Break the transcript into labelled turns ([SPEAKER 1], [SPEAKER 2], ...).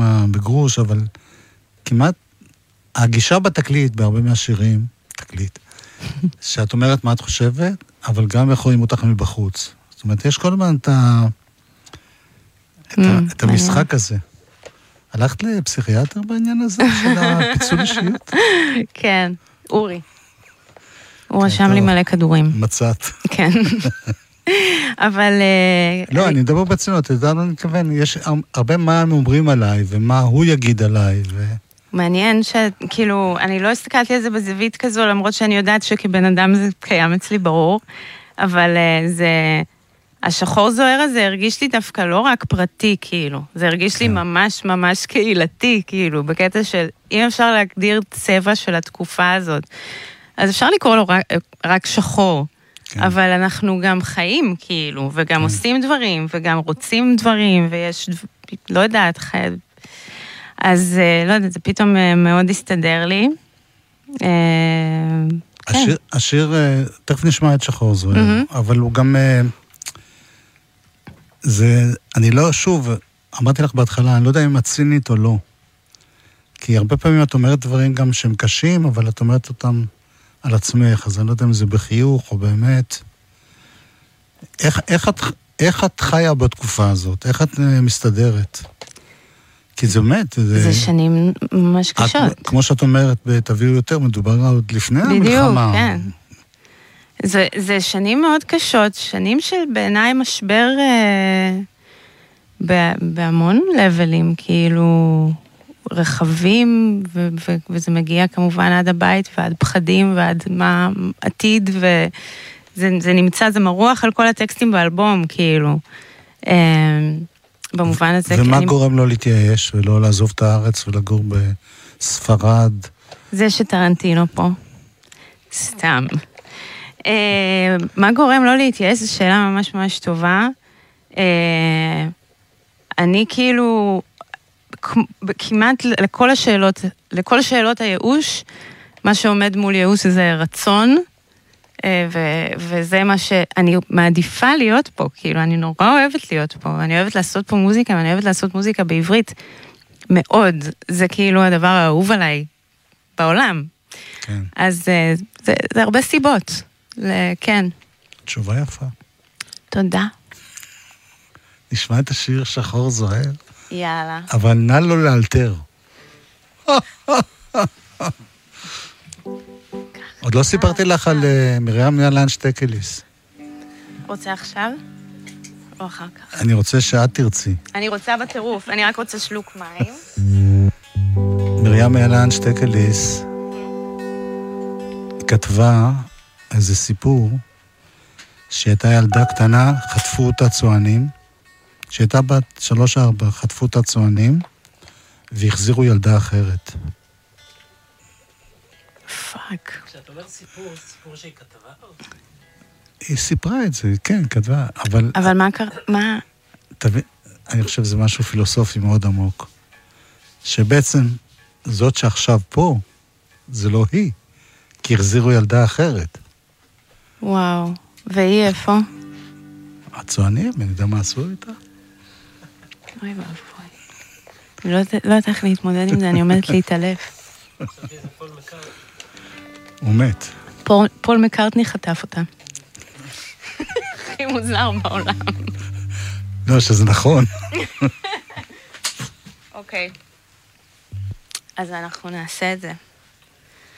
[SPEAKER 1] בגרוש, אבל כמעט הגישה בתקליט, בהרבה מהשירים, תקליט, שאת אומרת מה את חושבת, אבל גם איך רואים אותך מבחוץ. זאת אומרת, יש כל הזמן את המשחק הזה. הלכת לפסיכיאטר בעניין הזה של הפיצול אישיות?
[SPEAKER 2] כן, אורי. הוא רשם לי מלא כדורים.
[SPEAKER 1] מצאת.
[SPEAKER 2] כן. אבל...
[SPEAKER 1] לא, אני מדבר בצנות, אתה יודע, אני מתכוון, יש הרבה מה הם אומרים עליי, ומה הוא יגיד עליי,
[SPEAKER 2] מעניין שכאילו, אני לא הסתכלתי על זה בזווית כזו, למרות שאני יודעת שכבן אדם זה קיים אצלי ברור, אבל זה... השחור זוהר הזה הרגיש לי דווקא לא רק פרטי, כאילו. זה הרגיש לי ממש ממש קהילתי, כאילו, בקטע של, אם אפשר להגדיר צבע של התקופה הזאת, אז אפשר לקרוא לו רק שחור, אבל אנחנו גם חיים, כאילו, וגם עושים דברים, וגם רוצים דברים, ויש, לא יודעת, אז לא יודעת, זה פתאום מאוד הסתדר לי.
[SPEAKER 1] השיר, תכף נשמע את שחור זוהר, אבל הוא גם... אני לא, שוב, אמרתי לך בהתחלה, אני לא יודע אם את צינית או לא. כי הרבה פעמים את אומרת דברים גם שהם קשים, אבל את אומרת אותם על עצמך, אז אני לא יודע אם זה בחיוך או באמת. איך את חיה בתקופה הזאת? איך את מסתדרת? כי זה באמת...
[SPEAKER 2] זה שנים ממש קשות.
[SPEAKER 1] כמו שאת אומרת, תביאו יותר, מדובר עוד לפני המלחמה.
[SPEAKER 2] בדיוק, כן. זה שנים מאוד קשות, שנים של בעיניי משבר בהמון לבלים, כאילו רחבים, וזה מגיע כמובן עד הבית ועד פחדים ועד מה עתיד, וזה נמצא, זה מרוח על כל הטקסטים באלבום, כאילו. במובן הזה...
[SPEAKER 1] ומה גורם לא להתייאש ולא לעזוב את הארץ ולגור בספרד?
[SPEAKER 2] זה שטרנטינו פה. סתם. מה גורם לא להתייאש? זו שאלה ממש ממש טובה. אני כאילו, כמעט לכל השאלות הייאוש, מה שעומד מול ייאוש זה רצון, וזה מה שאני מעדיפה להיות פה, כאילו אני נורא אוהבת להיות פה, אני אוהבת לעשות פה מוזיקה, ואני אוהבת לעשות מוזיקה בעברית מאוד, זה כאילו הדבר האהוב עליי בעולם.
[SPEAKER 1] כן.
[SPEAKER 2] אז זה הרבה סיבות. כן.
[SPEAKER 1] תשובה יפה.
[SPEAKER 2] תודה.
[SPEAKER 1] נשמע את השיר שחור זוהר.
[SPEAKER 2] יאללה.
[SPEAKER 1] אבל נא לא לאלתר. עוד לא סיפרתי לך על מרים יאלן שטקליס.
[SPEAKER 2] רוצה עכשיו? או אחר כך?
[SPEAKER 1] אני רוצה שאת תרצי.
[SPEAKER 2] אני רוצה בטירוף, אני רק רוצה שלוק מים.
[SPEAKER 1] מרים יאלן שטקליס כתבה איזה סיפור שהייתה ילדה קטנה, חטפו אותה צוענים, שהייתה בת 3-4, חטפו אותה צוענים, והחזירו ילדה אחרת.
[SPEAKER 2] פאק.
[SPEAKER 3] כשאת אומר סיפור, סיפור שהיא כתבה?
[SPEAKER 1] היא סיפרה את זה, כן, כתבה, אבל...
[SPEAKER 2] אבל מה קרה? מה?
[SPEAKER 1] תבין, אני חושב שזה משהו פילוסופי מאוד עמוק, שבעצם זאת שעכשיו פה, זה לא היא, כי החזירו ילדה אחרת.
[SPEAKER 2] וואו, והיא איפה?
[SPEAKER 1] הצוענים, אני יודע מה עשו איתה?
[SPEAKER 2] אוי ואבוי. אני לא יודעת איך להתמודד עם זה, אני עומדת להתעלף.
[SPEAKER 1] הוא מת.
[SPEAKER 2] פול מקארטני חטף אותה. הכי מוזר בעולם.
[SPEAKER 1] לא, שזה נכון.
[SPEAKER 2] אוקיי. אז אנחנו נעשה את זה.